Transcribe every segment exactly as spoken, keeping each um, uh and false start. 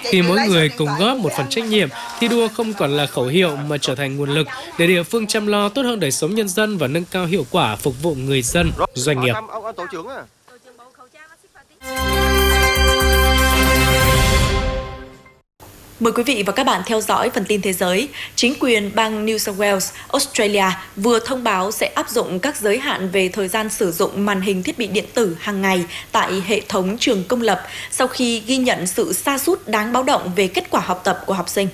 Khi mỗi người cùng góp một phần trách nhiệm, thi đua không còn là khẩu hiệu mà trở thành nguồn lực để địa phương chăm lo tốt hơn đời sống nhân dân và nâng cao hiệu quả phục vụ người dân, doanh nghiệp. Mời quý vị và các bạn theo dõi phần tin thế giới. Chính quyền bang New South Wales, Australia vừa thông báo sẽ áp dụng các giới hạn về thời gian sử dụng màn hình thiết bị điện tử hàng ngày tại hệ thống trường công lập sau khi ghi nhận sự sa sút đáng báo động về kết quả học tập của học sinh.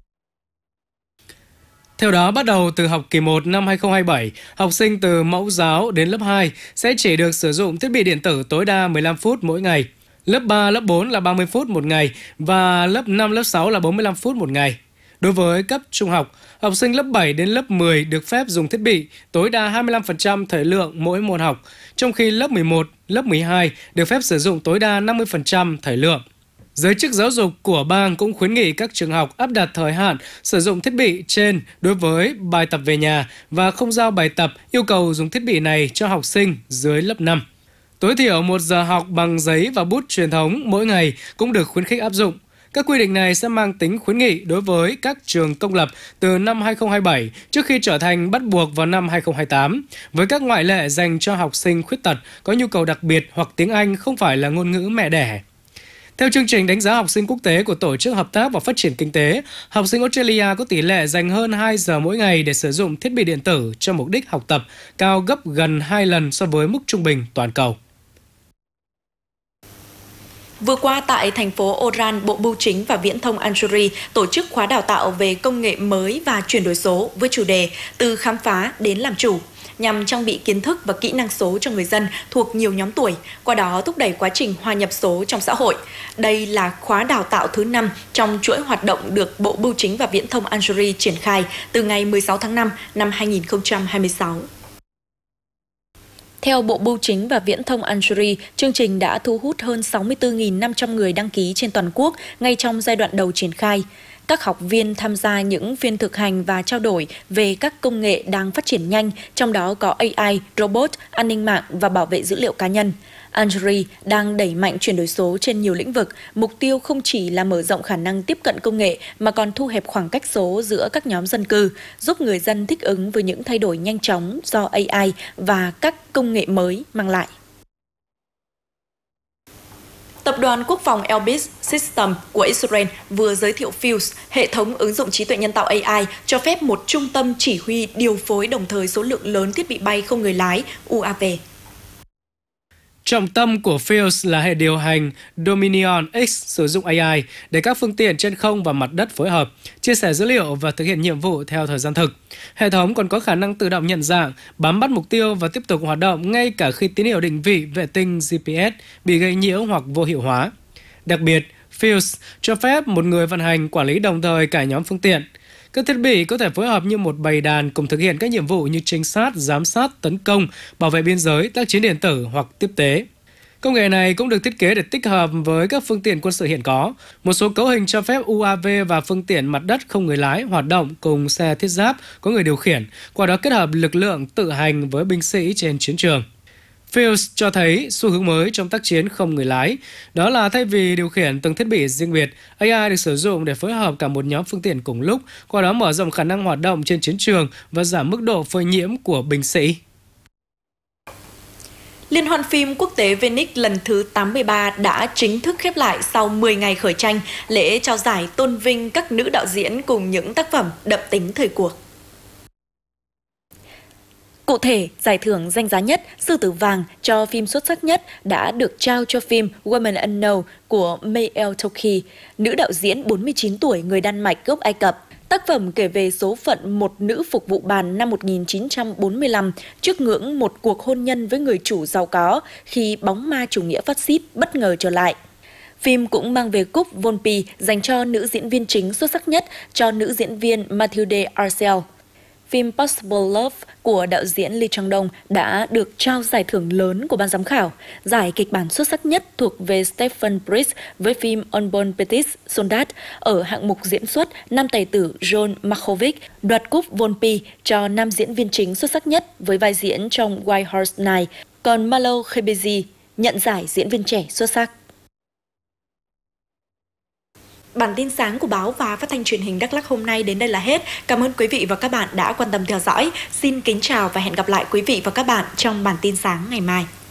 Theo đó, bắt đầu từ học kỳ một năm hai không hai bảy, học sinh từ mẫu giáo đến lớp hai sẽ chỉ được sử dụng thiết bị điện tử tối đa mười lăm phút mỗi ngày. Lớp ba, lớp bốn là ba mươi phút một ngày và lớp năm, lớp sáu là bốn mươi lăm phút một ngày. Đối với cấp trung học, học sinh lớp bảy đến lớp mười được phép dùng thiết bị tối đa hai mươi lăm phần trăm thời lượng mỗi môn học, trong khi lớp mười một, lớp mười hai được phép sử dụng tối đa năm mươi phần trăm thời lượng. Giới chức giáo dục của bang cũng khuyến nghị các trường học áp đặt thời hạn sử dụng thiết bị trên đối với bài tập về nhà và không giao bài tập yêu cầu dùng thiết bị này cho học sinh dưới lớp năm. Tối thiểu một giờ học bằng giấy và bút truyền thống mỗi ngày cũng được khuyến khích áp dụng. Các quy định này sẽ mang tính khuyến nghị đối với các trường công lập từ năm hai không hai bảy trước khi trở thành bắt buộc vào năm hai không hai tám, với các ngoại lệ dành cho học sinh khuyết tật có nhu cầu đặc biệt hoặc tiếng Anh không phải là ngôn ngữ mẹ đẻ. Theo chương trình đánh giá học sinh quốc tế của Tổ chức Hợp tác và Phát triển Kinh tế, học sinh Australia có tỷ lệ dành hơn hai giờ mỗi ngày để sử dụng thiết bị điện tử cho mục đích học tập, cao gấp gần hai lần so với mức trung bình toàn cầu. Vừa qua tại thành phố Oran, Bộ Bưu chính và Viễn thông Algeria tổ chức khóa đào tạo về công nghệ mới và chuyển đổi số với chủ đề Từ khám phá đến làm chủ, nhằm trang bị kiến thức và kỹ năng số cho người dân thuộc nhiều nhóm tuổi, qua đó thúc đẩy quá trình hòa nhập số trong xã hội. Đây là khóa đào tạo thứ năm trong chuỗi hoạt động được Bộ Bưu chính và Viễn thông Algeria triển khai từ ngày mười sáu tháng năm năm hai nghìn không trăm hai mươi sáu. Theo Bộ Bưu chính và Viễn thông Algeria, chương trình đã thu hút hơn sáu mươi tư nghìn năm trăm người đăng ký trên toàn quốc ngay trong giai đoạn đầu triển khai. Các học viên tham gia những phiên thực hành và trao đổi về các công nghệ đang phát triển nhanh, trong đó có a i, robot, an ninh mạng và bảo vệ dữ liệu cá nhân. Algeria đang đẩy mạnh chuyển đổi số trên nhiều lĩnh vực, mục tiêu không chỉ là mở rộng khả năng tiếp cận công nghệ mà còn thu hẹp khoảng cách số giữa các nhóm dân cư, giúp người dân thích ứng với những thay đổi nhanh chóng do a i và các công nghệ mới mang lại. Tập đoàn Quốc phòng Elbit Systems của Israel vừa giới thiệu Fuse, hệ thống ứng dụng trí tuệ nhân tạo a i cho phép một trung tâm chỉ huy điều phối đồng thời số lượng lớn thiết bị bay không người lái u a vê. Trọng tâm của Fuse là hệ điều hành Dominion X sử dụng a i để các phương tiện trên không và mặt đất phối hợp, chia sẻ dữ liệu và thực hiện nhiệm vụ theo thời gian thực. Hệ thống còn có khả năng tự động nhận dạng, bám bắt mục tiêu và tiếp tục hoạt động ngay cả khi tín hiệu định vị vệ tinh giê pê ét bị gây nhiễu hoặc vô hiệu hóa. Đặc biệt, Fuse cho phép một người vận hành quản lý đồng thời cả nhóm phương tiện. Các thiết bị có thể phối hợp như một bầy đàn cùng thực hiện các nhiệm vụ như trinh sát, giám sát, tấn công, bảo vệ biên giới, tác chiến điện tử hoặc tiếp tế. Công nghệ này cũng được thiết kế để tích hợp với các phương tiện quân sự hiện có. Một số cấu hình cho phép u a vê và phương tiện mặt đất không người lái hoạt động cùng xe thiết giáp có người điều khiển, qua đó kết hợp lực lượng tự hành với binh sĩ trên chiến trường. Fuse cho thấy xu hướng mới trong tác chiến không người lái, đó là thay vì điều khiển từng thiết bị riêng biệt, a i được sử dụng để phối hợp cả một nhóm phương tiện cùng lúc, qua đó mở rộng khả năng hoạt động trên chiến trường và giảm mức độ phơi nhiễm của binh sĩ. Liên hoan phim quốc tế Venice lần thứ tám mươi ba đã chính thức khép lại sau mười ngày khởi tranh, lễ trao giải tôn vinh các nữ đạo diễn cùng những tác phẩm đậm tính thời cuộc. Cụ thể, giải thưởng danh giá nhất Sư tử vàng cho phim xuất sắc nhất đã được trao cho phim Women Unknown của May El-Toukhy, nữ đạo diễn bốn mươi chín tuổi người Đan Mạch gốc Ai Cập. Tác phẩm kể về số phận một nữ phục vụ bàn năm một nghìn chín trăm bốn mươi lăm trước ngưỡng một cuộc hôn nhân với người chủ giàu có khi bóng ma chủ nghĩa phát xít bất ngờ trở lại. Phim cũng mang về cúp Volpi dành cho nữ diễn viên chính xuất sắc nhất cho nữ diễn viên Mathilde Arcel. Phim Possible Love của đạo diễn Lee Chang-dong đã được trao giải thưởng lớn của ban giám khảo. Giải kịch bản xuất sắc nhất thuộc về Stephen Bridge với phim Un Bon Petit Soldat. Ở hạng mục diễn xuất, nam tài tử John Malkovich đoạt cúp Volpi cho nam diễn viên chính xuất sắc nhất với vai diễn trong White Horse Night. Còn Malo Khebezi nhận giải diễn viên trẻ xuất sắc. Bản tin sáng của báo và phát thanh truyền hình Đắk Lắk hôm nay đến đây là hết. Cảm ơn quý vị và các bạn đã quan tâm theo dõi. Xin kính chào và hẹn gặp lại quý vị và các bạn trong bản tin sáng ngày mai.